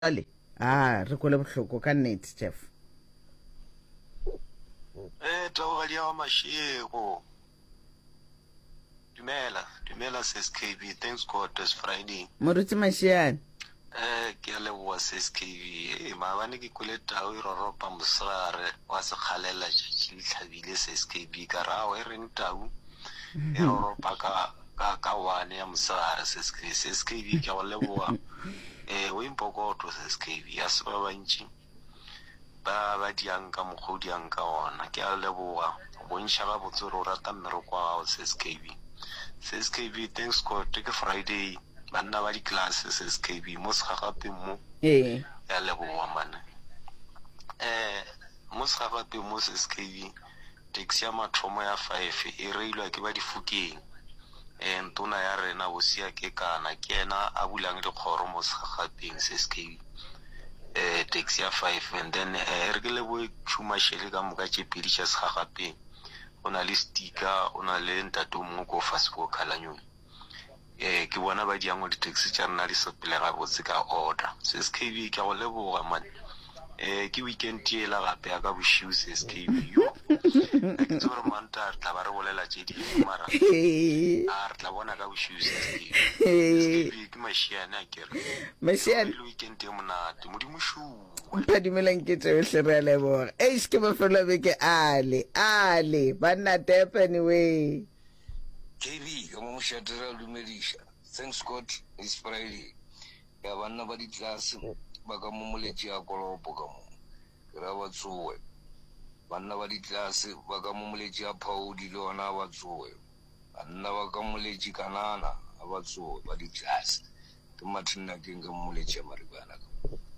Ale re kwele bohloko ka nnete Jeff. Tawagadi ya Mashego. Dumela says KB. Thanks God it's Friday. Moruti Mashiane. Ke a leboha says KB. Maabane ke kwele tau e roropa mosegare wa se kgalela tšatši le tlhabile says KB ka rao e reng tau e roropa ka wane ya mosegare says KB ke go leboha o impokoto says KB ya se ba bantši ba diang ka mokgwa o diang ka ona ke a leboga bontšha ga botse re o rata mmereko wa gago says KB thanks God ke Friday banna ba di-classes says KB mo segagapeng mo ya leboga mana mo segagapeng mo says KB taxi ya mathomo ya 5 e reilwa ke ba Difokeng ntona ya rena bosia ke kana ke ena a bulang dikgoro mo segagapeng says KB taxi ya 5 and then re ke le bo tšhumashele ka moka tše pedi tša segagapeng o na le sticker o na le ntate o mongwe ko fasco khalanyong ke bona ba diango di-taxi tša rena di sepele gabotse ka order SKB ke go leboga man ke weekend ela gape ya ka bošiu SKB yo ke tse gore manta re tla ba re bolela tše dingwe mara re tla bona ka bošiu SKB ke Mashiane a kere Mashiane weekend e monate modimo šuu phadimelang ke tšeohle re a leboga ke mafelo a beke ale banna tepane we KB ka mo moshatera dumedisha thanks God it's Friday ya banna ba di-class ba ka mo moletši a kolopo ka mo ke ra ba tsowe banna ba di-class ba ka mo moletši a phaudi le ona ba tsowe banna ba ka moletši kanana a ba tsowe ba di-class ke mathina ke nka moletši a maribana ka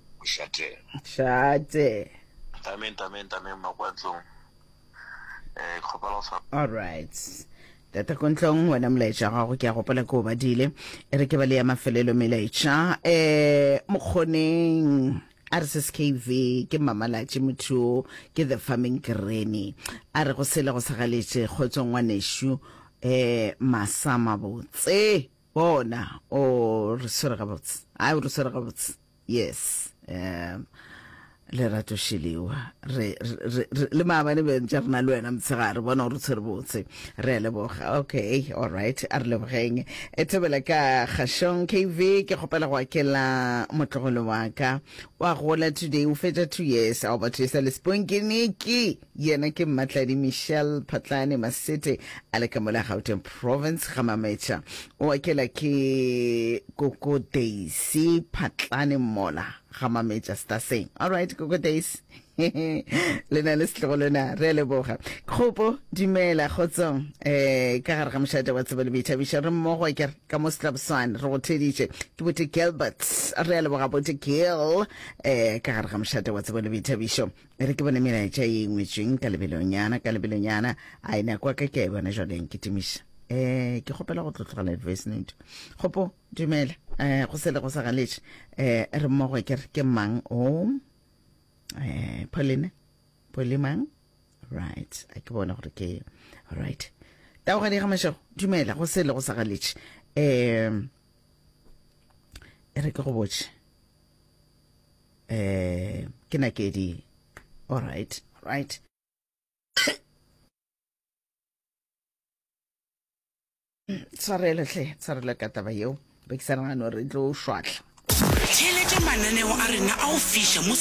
Shate. Tamen makwatlong khopala all right Tata Kontlong wena mlaetša gago ke a gopola ke o badile e re ke ba le ya mafelelo melaetša mokgoneng RSSKV ke mamalatši motho ke the farming granny a re go sele go sagaletše kgotsong ngwaneshu masama botse bona o re swere gabotse yes le rato shiliwa le maabane bentša rena le wena mtshegare bona gore tshwere botse re a leboga okay all right a re lebogeng e thobela ka Gashong KV ke kgopela go akela motlogolo wa ka wa gola today o fetša 2 years a o batho esa le sponkiniki yena ke Mmatladi Michelle Phatlane Masete a le ka mola Gauteng province ga mametša o akela ke Koko Daisy Phatlane mola ga mametša staseng all right Koko Daisy lena le setlogolo na re leboga kgopo dumela kgotsong ka gare ga mošate wa tsebo le boithabišo re mmogo ka mo setlaboswane re go theditše ke bote Gilbert re a leboga bote Gil ka gare ga mošate wa tsebo le boithabišo re ke bone melaetša e ngwetšweng ka lebelonyana a ena kwa ka ke a bona jwaleng ke timiša ke kgopela go tlotlogela advice note kgopo dumela go sele go sa galetše re mmogo ke mang o Polimang right a ke bona gore ke all right taoga di ga mashego dumela go sele go sa galetše e re ke go botše ke nakedi all right tshwarelo ka taba yeo be ke sa ragane gore re tlo o šwatla tšhelete mananeo a rena a o fiša mo